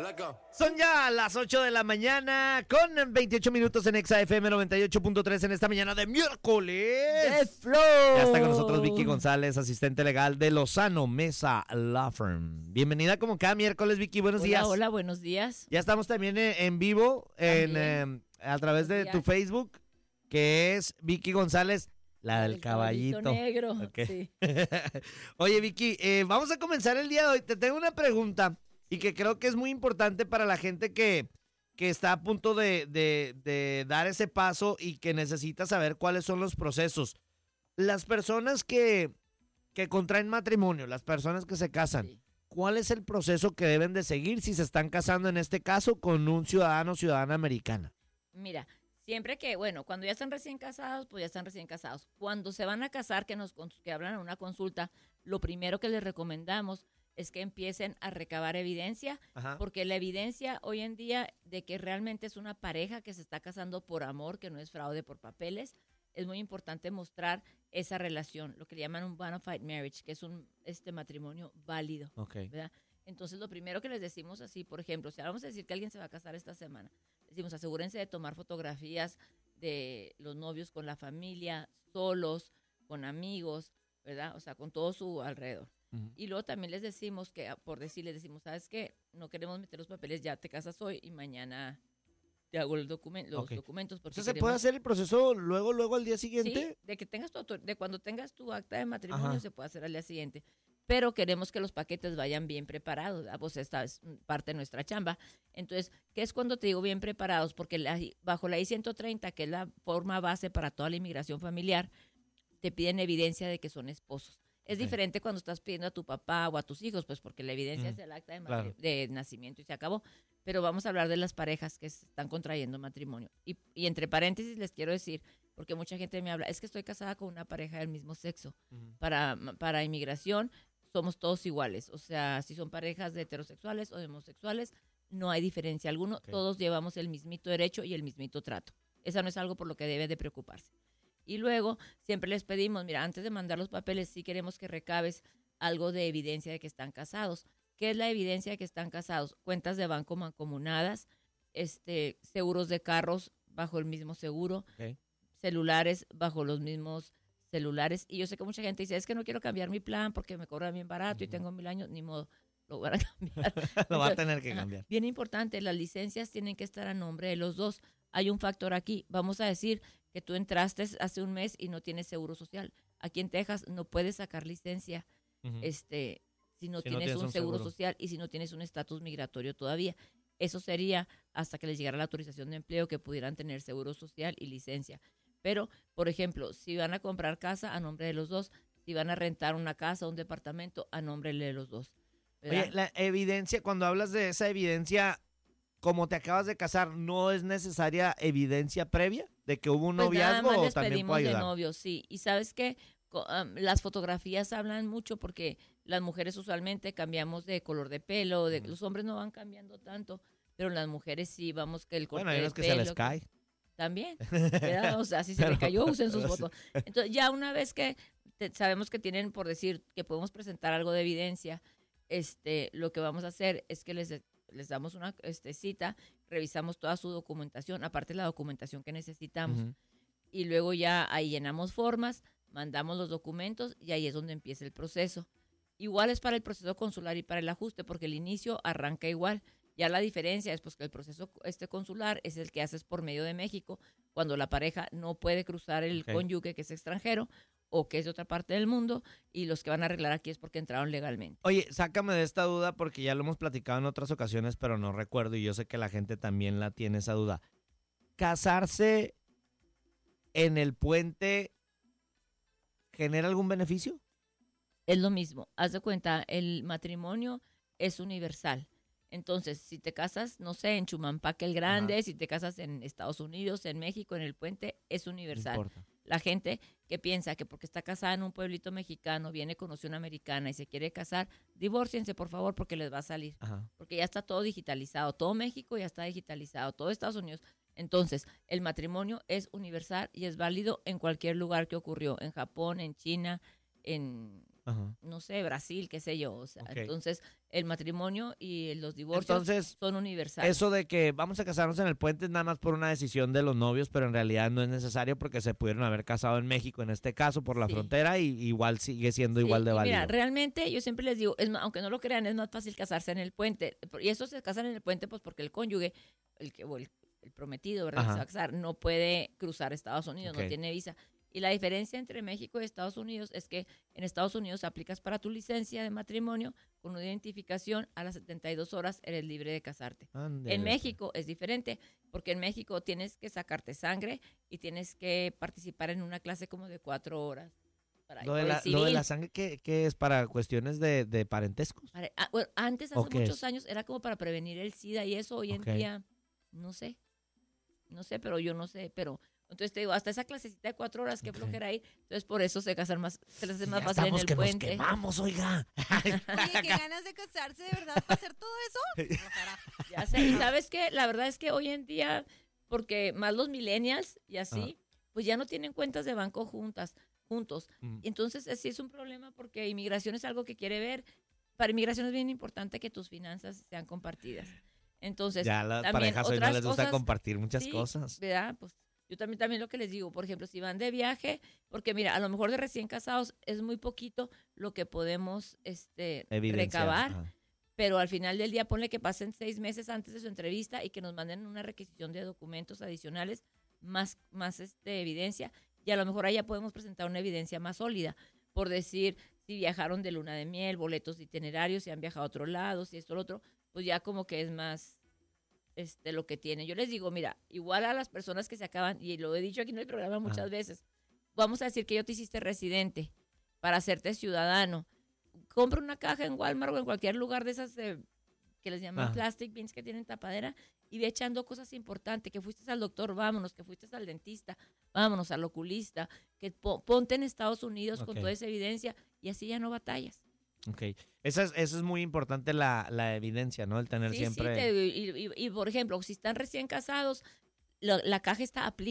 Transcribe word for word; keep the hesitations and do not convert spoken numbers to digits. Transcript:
Son ya las ocho de la mañana con veintiocho minutos en Exa F M noventa y ocho punto tres en esta mañana de miércoles. ¡De flow! Ya está con nosotros Vicky González, asistente legal de Lozano Mesa Law Firm. Bienvenida como cada miércoles, Vicky. Buenos hola, días. Hola, buenos días. Ya estamos también en, en vivo en, eh, a través de tu Facebook, que es Vicky González, la del el caballito. caballito negro. Okay. Sí. Oye, Vicky, eh, vamos a comenzar el día de hoy. Te tengo una pregunta y que creo que es muy importante para la gente que, que está a punto de, de, de dar ese paso y que necesita saber cuáles son los procesos. Las personas que, que contraen matrimonio, las personas que se casan, sí. ¿Cuál es el proceso que deben de seguir si se están casando en este caso con un ciudadano o ciudadana americana? Mira, siempre que, bueno, cuando ya están recién casados, pues ya están recién casados. Cuando se van a casar, que nos que hablan en una consulta, lo primero que les recomendamos es que empiecen a recabar evidencia, Ajá. porque la evidencia hoy en día de que realmente es una pareja que se está casando por amor, que no es fraude por papeles, es muy importante mostrar esa relación, lo que le llaman un bona fide marriage, que es un este matrimonio válido, okay. ¿verdad? Entonces, lo primero que les decimos así, por ejemplo, si vamos a decir que alguien se va a casar esta semana, decimos, asegúrense de tomar fotografías de los novios con la familia, solos, con amigos, ¿verdad? O sea, con todo su alrededor. Uh-huh. Y luego también les decimos que, por decir, les decimos, ¿sabes qué? No queremos meter los papeles, ya te casas hoy y mañana te hago el document, los okay. documentos. Porque ¿Se queremos... puede hacer el proceso luego, luego al día siguiente? Sí, de que tengas tu, de cuando tengas tu acta de matrimonio Ajá. se puede hacer al día siguiente. Pero queremos que los paquetes vayan bien preparados. Pues esta es parte de nuestra chamba. Entonces, ¿qué es cuando te digo bien preparados? Porque la, bajo la I ciento treinta, que es la forma base para toda la inmigración familiar, te piden evidencia de que son esposos. Es okay. diferente cuando estás pidiendo a tu papá o a tus hijos, pues porque la evidencia mm, es el acta de, claro. de nacimiento y se acabó. Pero vamos a hablar de las parejas que están contrayendo matrimonio. Y, y entre paréntesis les quiero decir, porque mucha gente me habla, es que estoy asada con una pareja del mismo sexo. Uh-huh. Para, para inmigración somos todos iguales. O sea, si son parejas de heterosexuales o de homosexuales, no hay diferencia alguna. Okay. Todos llevamos el mismito derecho y el mismito trato. Eso no es algo por lo que debe de preocuparse. Y luego siempre les pedimos, mira, antes de mandar los papeles, sí queremos que recabes algo de evidencia de que están casados. ¿Qué es la evidencia de que están casados? Cuentas de banco mancomunadas, este, seguros de carros bajo el mismo seguro, okay. celulares bajo los mismos celulares. Y yo sé que mucha gente dice, es que no quiero cambiar mi plan porque me cobran bien barato uh-huh. y tengo mil años, ni modo, lo van a cambiar. Lo va a tener que cambiar. Bien importante, las licencias tienen que estar a nombre de los dos. Hay un factor aquí, vamos a decir que tú entraste hace un mes y no tienes seguro social. Aquí en Texas no puedes sacar licencia uh-huh. este, si no, si tienes, no tienes un, un seguro, seguro social y si no tienes un estatus migratorio todavía. Eso sería hasta que les llegara la autorización de empleo que pudieran tener seguro social y licencia. Pero, por ejemplo, si van a comprar casa, a nombre de los dos. Si van a rentar una casa o un departamento, a nombre de los dos. ¿Verdad? Oye, la evidencia, cuando hablas de esa evidencia, como te acabas de casar, ¿no es necesaria evidencia previa de que hubo un pues noviazgo nada más o también pedimos puede ayudar? De novios, sí. Y ¿sabes qué? Um, las fotografías hablan mucho porque las mujeres usualmente cambiamos de color de pelo, de, mm. los hombres no van cambiando tanto, pero las mujeres sí, vamos que el corte bueno, hay unos de que pelo, se les cae. También, ¿verdad? O sea, si se pero, le cayó, usen sus fotos. Entonces, ya una vez que te, sabemos que tienen, por decir, que podemos presentar algo de evidencia, este, lo que vamos a hacer es que les, les damos una este, cita, revisamos toda su documentación, aparte de la documentación que necesitamos, uh-huh. y luego ya ahí llenamos formas, mandamos los documentos y ahí es donde empieza el proceso. Igual es para el proceso consular y para el ajuste, porque el inicio arranca igual. Ya la diferencia es pues que el proceso este consular es el que haces por medio de México, cuando la pareja no puede cruzar el okay. cónyuge que es extranjero o que es de otra parte del mundo, y los que van a arreglar aquí es porque entraron legalmente. Oye, sácame de esta duda porque ya lo hemos platicado en otras ocasiones, pero no recuerdo y yo sé que la gente también la tiene esa duda. ¿Casarse en el puente genera algún beneficio? Es lo mismo. Haz de cuenta, el matrimonio es universal. Entonces, si te casas, no sé, en Chumampaque el Grande, Ajá. si te casas en Estados Unidos, en México, en el puente, es universal. No la gente que piensa que porque está casada en un pueblito mexicano, viene, conoció una americana y se quiere casar, divórciense, por favor, porque les va a salir. Ajá. Porque ya está todo digitalizado. Todo México ya está digitalizado, todo Estados Unidos. Entonces, el matrimonio es universal y es válido en cualquier lugar que ocurrió. En Japón, en China, en... Ajá. no sé, Brasil, qué sé yo. O sea, okay. Entonces, el matrimonio y los divorcios Entonces, son universales. eso de que vamos a casarnos en el puente es nada más por una decisión de los novios, pero en realidad no es necesario porque se pudieron haber casado en México, en este caso, por la Sí. frontera, y igual sigue siendo Sí, igual de y válido. mira, realmente yo siempre les digo, es ma- aunque no lo crean, es más fácil casarse en el puente. Y eso se casan en el puente pues porque el cónyuge, el que o el, el prometido, ¿verdad? Que se Ajá. va a casar, no puede cruzar Estados Unidos, Ok. no tiene visa. Y la diferencia entre México y Estados Unidos es que en Estados Unidos aplicas para tu licencia de matrimonio con una identificación, a las setenta y dos horas eres libre de casarte. Ándele, En pues. México es diferente, porque en México tienes que sacarte sangre y tienes que participar en una clase como de cuatro horas. Para, Lo de, por el la, lo de civil. la sangre, ¿qué, qué es para cuestiones de, de parentescos? Para- ah, bueno, antes, hace ¿O qué muchos es? años, era como para prevenir el SIDA y eso. Hoy Ok. en día, no sé. No sé, pero yo no sé. Pero entonces te digo, hasta esa clasecita de cuatro horas, qué Ok. flojera ir. Entonces por eso se casan más, se les hace más Ya fácil en estamos el que nos puente. quemamos, oiga. Oye, qué ganas de casarse, de verdad, para hacer todo eso. Ojalá. Ya sé. Y sabes qué, la verdad es que hoy en día, porque más los millennials y así, pues ya no tienen cuentas de banco juntas, juntos. Mm. Entonces, eh, sí es un problema porque inmigración es algo que quiere ver. Para inmigración es bien importante que tus finanzas sean compartidas. Entonces, Ya a las también parejas hoy no otras les gusta cosas, compartir muchas sí, cosas. ¿verdad? Pues yo también, también lo que les digo, por ejemplo, si van de viaje, porque mira, a lo mejor de recién casados es muy poquito lo que podemos este, Evidenciar. recabar, Ajá. pero al final del día ponle que pasen seis meses antes de su entrevista y que nos manden una requisición de documentos adicionales, más, más este, evidencia, y a lo mejor ahí ya podemos presentar una evidencia más sólida, por decir, si viajaron de luna de miel, boletos de itinerarios, si han viajado a otro lado, si esto o lo otro, pues ya como que es más este, lo que tienen. Yo les digo, mira, igual a las personas que se acaban, y lo he dicho aquí en el programa muchas Ajá. veces, vamos a decir que yo te hiciste residente para hacerte ciudadano. Compra una caja en Walmart o en cualquier lugar de esas eh, que les llaman Ajá. plastic beans que tienen tapadera y ve echando cosas importantes, que fuiste al doctor, vámonos, que fuiste al dentista, vámonos, al oculista, que po- ponte en Estados Unidos con Ok. toda esa evidencia y así ya no batallas. Ok. Esa es, eso es muy importante, la, la evidencia, ¿no? El tener Sí, siempre... sí, te- y, y- y, por ejemplo, si están recién casados, la, la caja está aplicada